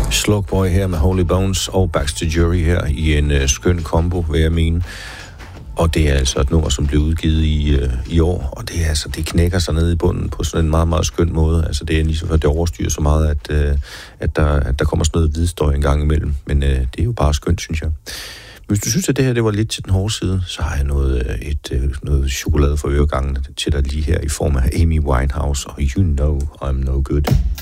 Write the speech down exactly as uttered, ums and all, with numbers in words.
Slugboy her med Holy Bones og Baxter Jury her i en øh, skøn kombo, vil jeg mene. Og det er altså et nummer, som blev udgivet i, øh, i år, og det, er, altså, det knækker sig ned i bunden på sådan en meget, meget skøn måde. Altså det er ligesom, at det overstyrer så meget, at, øh, at, der, at der kommer sådan noget hvidstøj en gang imellem. Men øh, det er jo bare skønt, synes jeg. Hvis du synes, at det her det var lidt til den hårde side, så har jeg noget, et, noget chokolade for øregangen til dig lige her i form af Amy Winehouse og You Know I'm No Good.